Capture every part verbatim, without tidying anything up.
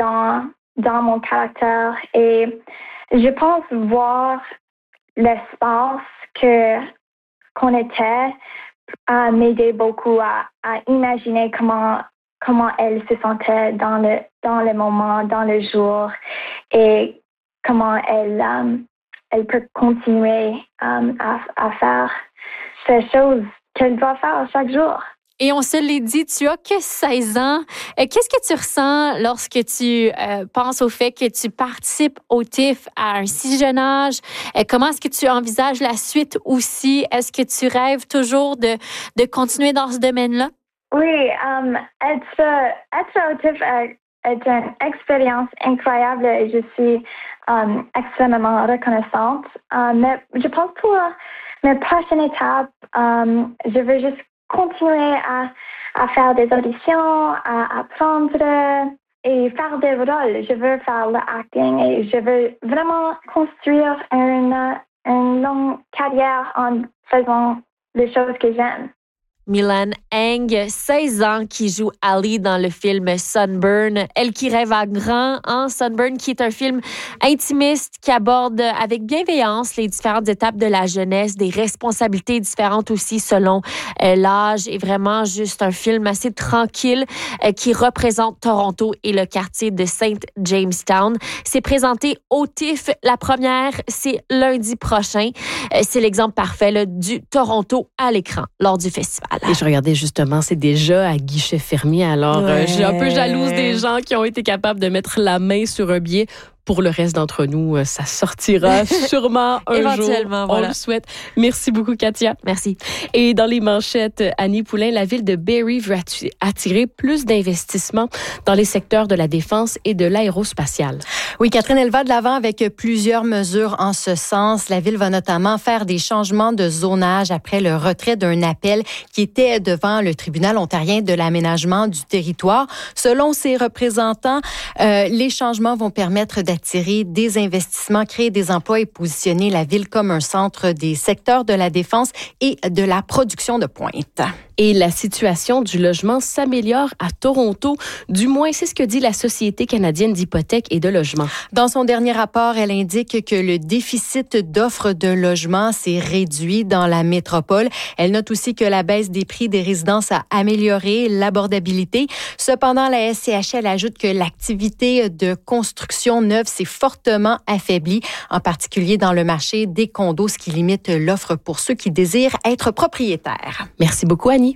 dans, dans mon caractère. Et je pense voir l'espace que, qu'on était a m'aidé beaucoup à, à imaginer comment, comment elle se sentait dans le, dans le moment, dans le jour, et comment elle, um, elle peut continuer um, à, à faire ces choses qu'elle doit faire chaque jour. Et on se l'est dit, tu as que seize ans. Qu'est-ce que tu ressens lorsque tu euh, penses au fait que tu participes au T I F à un si jeune âge? Comment est-ce que tu envisages la suite aussi? Est-ce que tu rêves toujours de, de continuer dans ce domaine-là? Oui, um, être, être au T I F est, est une expérience incroyable et je suis um, extrêmement reconnaissante. Um, mais je pense pour mes prochaines étapes, um, je veux juste continuer à, à faire des auditions, à apprendre et faire des rôles. Je veux faire le acting et je veux vraiment construire une, une longue carrière en faisant les choses que j'aime. Milan Eng, seize ans, qui joue Ali dans le film Sunburn. Elle qui rêve à grand, hein? Sunburn, qui est un film intimiste qui aborde avec bienveillance les différentes étapes de la jeunesse, des responsabilités différentes aussi selon euh, l'âge, et vraiment juste un film assez tranquille euh, qui représente Toronto et le quartier de Saint Jamestown. C'est présenté au T I F. La première, c'est lundi prochain. Euh, c'est l'exemple parfait là, du Toronto à l'écran lors du festival. Et je regardais justement, c'est déjà à guichet fermé. Alors, ouais. euh, je suis un peu jalouse des gens qui ont été capables de mettre la main sur un billet. Pour le reste d'entre nous, ça sortira sûrement un Éventuellement, jour. voilà. On le souhaite. Merci beaucoup, Katia. Merci. Et dans les manchettes, Annie Poulain, la ville de Barrie veut attirer plus d'investissements dans les secteurs de la défense et de l'aérospatiale. Oui, Catherine, elle va de l'avant avec plusieurs mesures en ce sens. La ville va notamment faire des changements de zonage après le retrait d'un appel qui était devant le tribunal ontarien de l'aménagement du territoire. Selon ses représentants, euh, les changements vont permettre d'attirer des investissements, créer des emplois et positionner la ville comme un centre des secteurs de la défense et de la production de pointe. Et la situation du logement s'améliore à Toronto. Du moins, c'est ce que dit la Société canadienne d'hypothèques et de logement. Dans son dernier rapport, elle indique que le déficit d'offres de logement s'est réduit dans la métropole. Elle note aussi que la baisse des prix des résidences a amélioré l'abordabilité. Cependant, la S C H L ajoute que l'activité de construction neuve s'est fortement affaiblie, en particulier dans le marché des condos, ce qui limite l'offre pour ceux qui désirent être propriétaires. Merci beaucoup, Annie.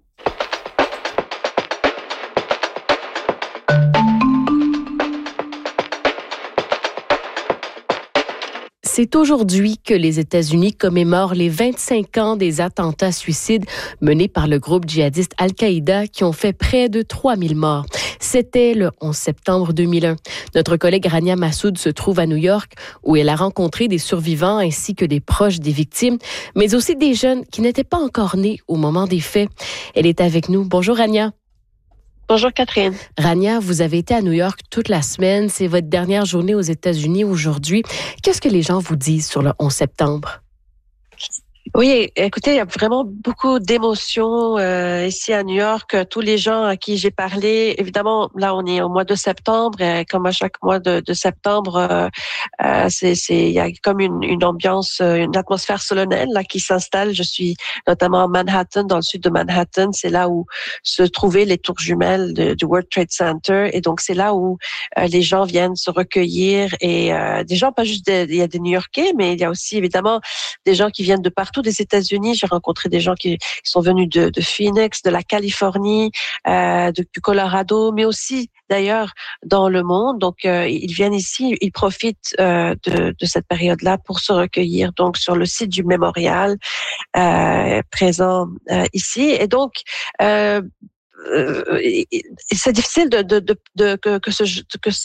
C'est aujourd'hui que les États-Unis commémorent les vingt-cinq ans des attentats suicides menés par le groupe djihadiste Al-Qaïda qui ont fait près de trois mille morts. C'était le onze septembre deux mille un. Notre collègue Rania Massoud se trouve à New York où elle a rencontré des survivants ainsi que des proches des victimes, mais aussi des jeunes qui n'étaient pas encore nés au moment des faits. Elle est avec nous. Bonjour Rania. Bonjour Catherine. Rania, vous avez été à New York toute la semaine. C'est votre dernière journée aux États-Unis aujourd'hui. Qu'est-ce que les gens vous disent sur le onze septembre? Oui, écoutez, il y a vraiment beaucoup d'émotions euh, ici à New York. Tous les gens à qui j'ai parlé, évidemment, là on est au mois de septembre, et comme à chaque mois de, de septembre, euh, euh, c'est, c'est, il y a comme une, une ambiance, une atmosphère solennelle là qui s'installe. Je suis notamment à Manhattan, dans le sud de Manhattan. C'est là où se trouvaient les tours jumelles de, du World Trade Center, et donc c'est là où euh, les gens viennent se recueillir, et euh, des gens pas juste des, il y a des New-Yorkais, mais il y a aussi évidemment des gens qui viennent de partout des États-Unis. J'ai rencontré des gens qui, qui sont venus de, de Phoenix, de la Californie, euh, de, du Colorado, mais aussi d'ailleurs dans le monde. Donc, euh, ils viennent ici, ils profitent euh, de, de cette période-là pour se recueillir. Donc, sur le site du mémorial euh, présent euh, ici, et donc. Euh, Euh, c'est difficile de, de, de, de que, que, ce, que cette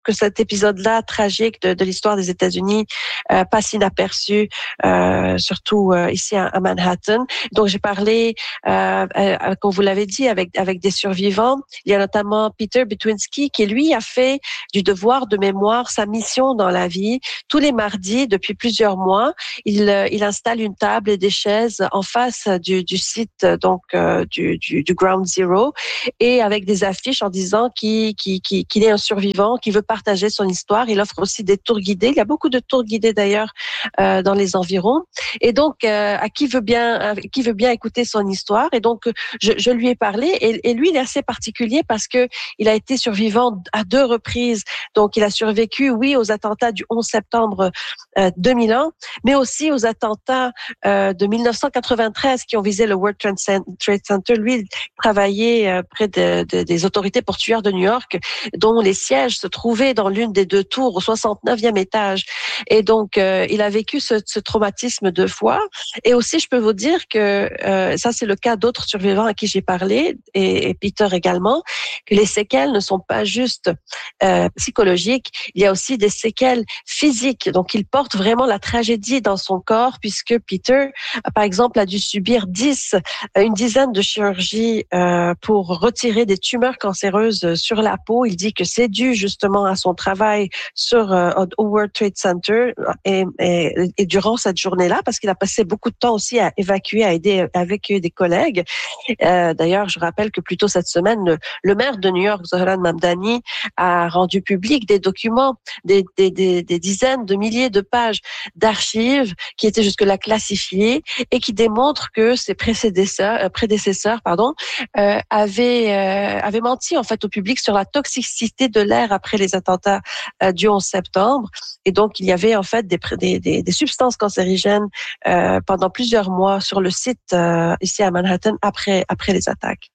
que cet épisode-là tragique de, de l'histoire des États-Unis euh, passe inaperçu, euh, surtout euh, ici à, à Manhattan. Donc j'ai parlé, euh, euh, comme vous l'avez dit, avec avec des survivants. Il y a notamment Peter Bitwinski qui lui a fait du devoir de mémoire sa mission dans la vie. Tous les mardis, depuis plusieurs mois, il euh, il installe une table et des chaises en face du du site donc euh, du, du du Ground Zero et avec des affiches en disant qu'il qu'il qu'il, qu'il est un survivant, qu'il veut partager son histoire. Il offre aussi des tours guidés. Il y a beaucoup de tours guidés d'ailleurs euh, dans les environs. Et donc, euh, à qui veut bien, à qui veut bien écouter son histoire. Et donc, je, je lui ai parlé. Et, et lui, il est assez particulier parce que il a été survivant à deux reprises. Donc, il a survécu, oui, aux attentats du onze septembre euh, deux mille un, mais aussi aux attentats euh, de mille neuf cent quatre-vingt-treize qui ont visé le World Trade Center. Lui, il travaillait euh, près de, de, des autorités portuaires de New York, dont les sièges se trouvaient dans l'une des deux tours au soixante-neuvième étage. Et donc, euh, il a vécu ce, ce traumatisme deux fois. Et aussi, je peux vous dire que euh, ça, c'est le cas d'autres survivants à qui j'ai parlé, et, et Peter également, que les séquelles ne sont pas juste euh, psychologiques, il y a aussi des séquelles physiques. Donc, il porte vraiment la tragédie dans son corps, puisque Peter, par exemple, a dû subir dix, une dizaine de chirurgies euh, pour retirer des tumeurs cancéreuses sur la peau. Il dit que c'est dû justement à son travail sur euh, au World Trade Center et, et, et durant cette journée-là, parce qu'il a passé beaucoup de temps aussi à évacuer, à aider avec des collègues. Euh, d'ailleurs, je rappelle que plus tôt cette semaine, le, le maire de New York, Zohran Mamdani, a rendu public des documents, des, des, des, des dizaines de milliers de pages d'archives qui étaient jusque-là classifiées et qui démontrent que ses prédécesseurs, euh, prédécesseurs pardon, euh, avaient, euh, avaient menti en fait au public sur la toxicité de l'air après les attentats euh, du onze septembre. Et donc, il y avait en fait des, des, des, des substances cancérigènes euh, pendant plusieurs mois sur le site euh, ici à Manhattan après, après les attaques.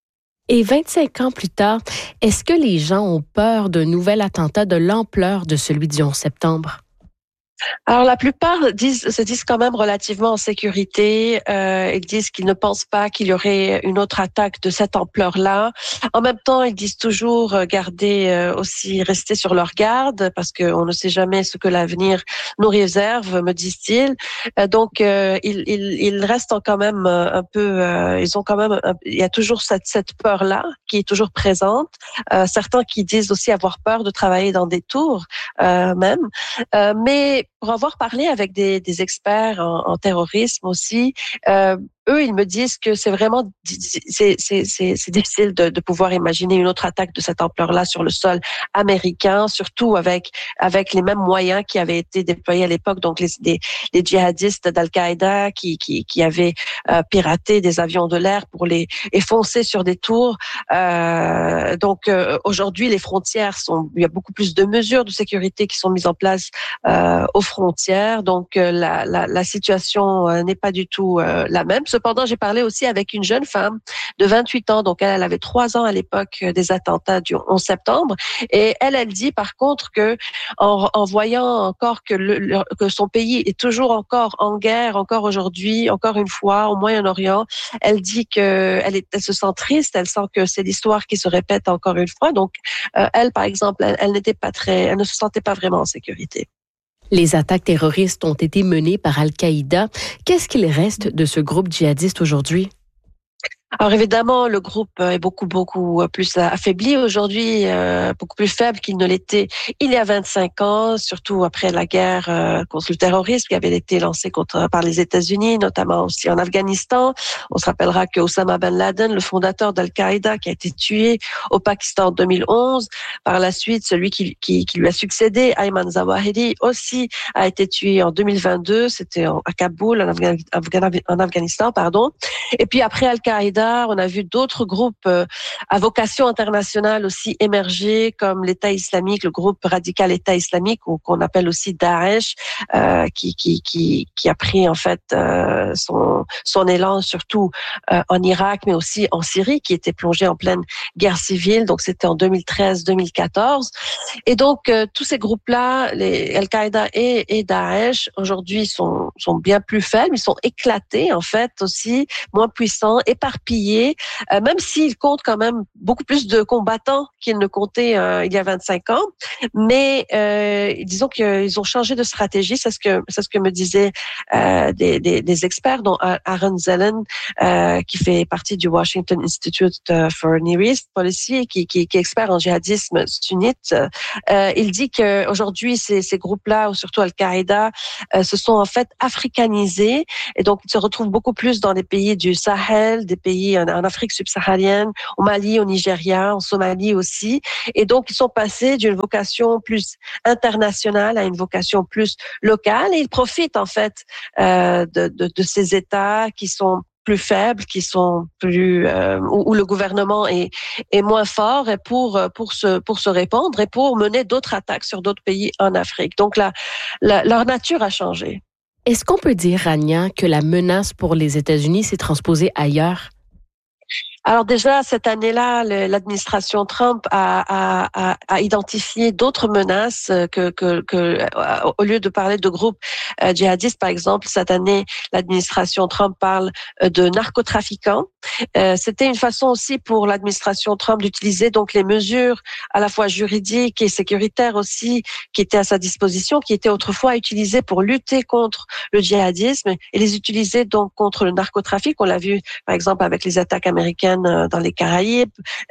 Et vingt-cinq ans plus tard, est-ce que les gens ont peur d'un nouvel attentat de l'ampleur de celui du onze septembre? Alors la plupart disent, se disent quand même relativement en sécurité. Euh, ils disent qu'ils ne pensent pas qu'il y aurait une autre attaque de cette ampleur-là. En même temps, ils disent toujours garder euh, aussi rester sur leur garde parce qu'on ne sait jamais ce que l'avenir nous réserve, me disent-ils. Euh, donc euh, ils, ils, ils restent quand même un peu. Euh, ils ont quand même. Un, il y a toujours cette, cette peur-là qui est toujours présente. Euh, certains qui disent aussi avoir peur de travailler dans des tours euh, même, euh, mais pour avoir parlé avec des, des experts en, en terrorisme aussi, euh, eux, ils me disent que c'est vraiment c'est, c'est, c'est, c'est difficile de, de pouvoir imaginer une autre attaque de cette ampleur-là sur le sol américain, surtout avec avec les mêmes moyens qui avaient été déployés à l'époque, donc les les, les djihadistes d'Al-Qaïda qui qui, qui avaient euh, piraté des avions de l'air pour les et foncer sur des tours. Euh, donc euh, aujourd'hui, les frontières sont, il y a beaucoup plus de mesures de sécurité qui sont mises en place euh, aux frontières, donc euh, la, la la situation euh, n'est pas du tout euh, la même. Cependant, j'ai parlé aussi avec une jeune femme de vingt-huit ans, donc elle, elle avait trois ans à l'époque des attentats du onze septembre, et elle, elle dit par contre que en, en voyant encore que, le, le, que son pays est toujours encore en guerre, encore aujourd'hui, encore une fois au Moyen-Orient, elle dit que elle, est, elle se sent triste, elle sent que c'est l'histoire qui se répète encore une fois. Donc, euh, elle, par exemple, elle, elle n'était pas très, elle ne se sentait pas vraiment en sécurité. Les attaques terroristes ont été menées par Al-Qaïda. Qu'est-ce qu'il reste de ce groupe djihadiste aujourd'hui? Alors évidemment, le groupe est beaucoup, beaucoup plus affaibli aujourd'hui, euh, beaucoup plus faible qu'il ne l'était il y a vingt-cinq ans, surtout après la guerre euh, contre le terrorisme qui avait été lancée contre, par les États-Unis, notamment aussi en Afghanistan. On se rappellera que Osama Ben Laden, le fondateur d'Al-Qaïda, qui a été tué au Pakistan en deux mille onze. Par la suite, celui qui, qui, qui lui a succédé, Ayman Zawahiri, aussi a été tué en deux mille vingt-deux. C'était à Kaboul, en, Afghan, en Afghanistan, pardon. Et puis après Al-Qaïda, on a vu d'autres groupes euh, à vocation internationale aussi émerger, comme l'État islamique, le groupe radical État islamique, ou qu'on appelle aussi Daesh, euh, qui, qui, qui, qui a pris en fait euh, son, son élan surtout euh, en Irak, mais aussi en Syrie, qui était plongé en pleine guerre civile. Donc c'était en deux mille treize deux mille quatorze. Et donc euh, tous ces groupes-là, les Al-Qaïda et, et Daesh, aujourd'hui sont, sont bien plus faibles, ils sont éclatés en fait aussi, moins puissants, éparpillés éparpillé, euh, même s'il compte quand même beaucoup plus de combattants qu'il ne comptait euh, il y a vingt-cinq ans. Mais euh, disons qu'ils ont changé de stratégie. C'est ce que c'est ce que me disaient euh, des, des, des experts, dont Aaron Zelen, euh, qui fait partie du Washington Institute for Near East Policy, qui, qui, qui est expert en djihadisme sunnite. Euh, il dit que aujourd'hui ces, ces groupes-là, ou surtout Al-Qaïda, euh, se sont en fait africanisés, et donc ils se retrouvent beaucoup plus dans les pays du Sahel, des pays en, en Afrique subsaharienne, au Mali, au Nigeria, en Somalie aussi. Et donc ils sont passés d'une vocation plus internationale à une vocation plus locale, et ils profitent en fait euh, de, de, de ces États qui sont plus faibles, qui sont plus euh, où, où le gouvernement est est moins fort, et pour pour se pour se répandre et pour mener d'autres attaques sur d'autres pays en Afrique. Donc la, la leur nature a changé. Est-ce qu'on peut dire, Rania, que la menace pour les États-Unis s'est transposée ailleurs? Alors déjà, cette année-là, le, l'administration Trump a, a, a, a identifié d'autres menaces que, que, que, au lieu de parler de groupes euh, djihadistes, par exemple, cette année, l'administration Trump parle de narcotrafiquants. Euh, c'était une façon aussi pour l'administration Trump d'utiliser donc les mesures à la fois juridiques et sécuritaires aussi qui étaient à sa disposition, qui étaient autrefois utilisées pour lutter contre le djihadisme, et les utiliser donc contre le narcotrafic. On l'a vu, par exemple, avec les attaques américaines dans les Caraïbes,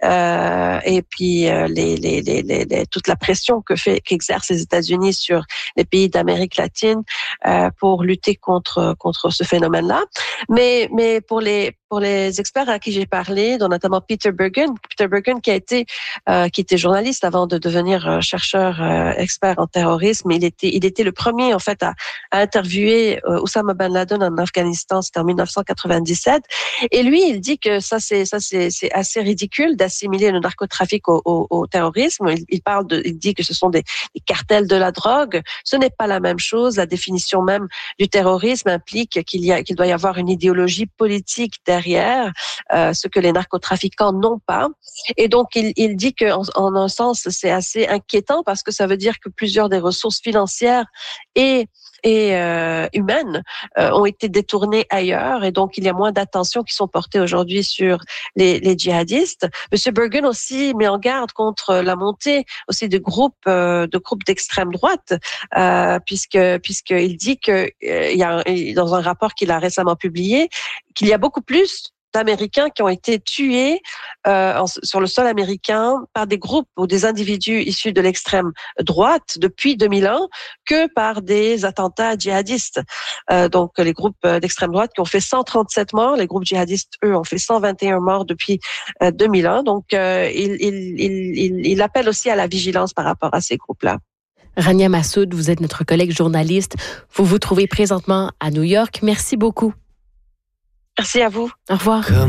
euh, et puis euh, les, les, les, les, toute la pression que fait qu'exercent les États-Unis sur les pays d'Amérique latine euh, pour lutter contre contre ce phénomène-là. Mais mais pour les pour les experts à qui j'ai parlé, dont notamment Peter Bergen, Peter Bergen qui a été euh, qui était journaliste avant de devenir chercheur euh, expert en terrorisme, il était il était le premier en fait à, à interviewer euh, Oussama Ben Laden en Afghanistan, c'était en dix-neuf cent quatre-vingt-dix-sept, et lui il dit que ça c'est ça c'est c'est assez ridicule d'assimiler le narcotrafic au, au, au terrorisme. Il, il parle de il dit que ce sont des, des cartels de la drogue. Ce n'est pas la même chose. La définition même du terrorisme implique qu'il y a qu'il doit y avoir une idéologie politique derrière. Derrière, euh, ce que les narcotrafiquants n'ont pas. Et donc, il, il dit qu'en en un sens, c'est assez inquiétant parce que ça veut dire que plusieurs des ressources financières et et euh, humaines euh, ont été détournées ailleurs, et donc il y a moins d'attention qui sont portées aujourd'hui sur les, les djihadistes. Monsieur Bergen aussi met en garde contre la montée aussi de groupes euh, de groupes d'extrême droite, euh, puisque puisqu'il dit que euh, il y a dans un rapport qu'il a récemment publié qu'il y a beaucoup plus d'Américains qui ont été tués euh, en, sur le sol américain par des groupes ou des individus issus de l'extrême droite depuis deux mille un que par des attentats djihadistes. Euh, donc les groupes d'extrême droite qui ont fait cent trente-sept morts, les groupes djihadistes, eux, ont fait cent vingt et un morts depuis euh, deux mille un. Donc euh, il, il, il, il, il appelle aussi à la vigilance par rapport à ces groupes-là. Rania Massoud, vous êtes notre collègue journaliste. Vous vous trouvez présentement à New York. Merci beaucoup. Merci à vous. Au revoir.